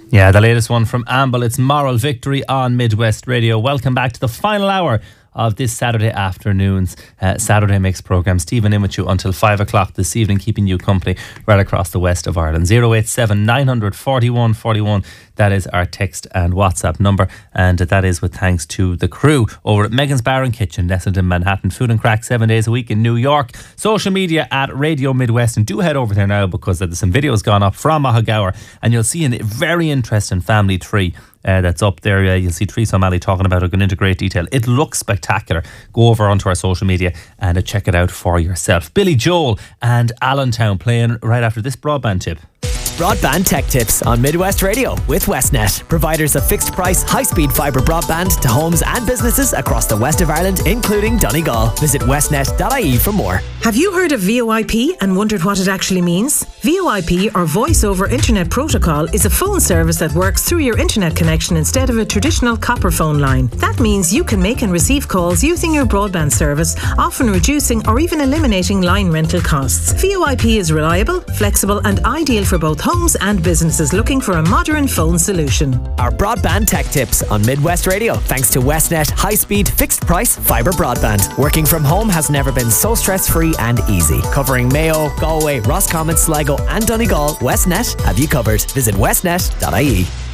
Yeah, the latest one from Amble. It's Moral Victory on Midwest Radio. Welcome back to the final hour of this Saturday afternoon's Saturday Mix programme. Stephen in with you until 5 o'clock this evening, keeping you company right across the west of Ireland. 087 900 41 41. That is our text and WhatsApp number, and that is with thanks to the crew over at Megan's Bar and Kitchen, nestled in Manhattan. Food and crack 7 days a week in New York. Social media at Radio Midwest, and do head over there now because there's some videos gone up from Mahagower, and you'll see a very interesting family tree that's up there. You'll see Teresa O'Malley talking about it in great detail. It looks spectacular. Go over onto our social media and check it out for yourself. Billy Joel and Allentown playing right after this broadband tip. Broadband Tech Tips on Midwest Radio with Westnet, providers of fixed price, high-speed fibre broadband to homes and businesses across the west of Ireland, including Donegal. Visit westnet.ie for more. Have you heard of VoIP and wondered what it actually means? VoIP, or Voice over Internet Protocol, is a phone service that works through your internet connection instead of a traditional copper phone line. That means you can make and receive calls using your broadband service, often reducing or even eliminating line rental costs. VoIP is reliable, flexible and ideal for both homes and businesses looking for a modern phone solution. Our Broadband Tech Tips on Midwest Radio, thanks to Westnet high-speed, fixed-price fibre broadband. Working from home has never been so stress-free and easy. Covering Mayo, Galway, Roscommon, Sligo and Donegal, Westnet have you covered. Visit westnet.ie.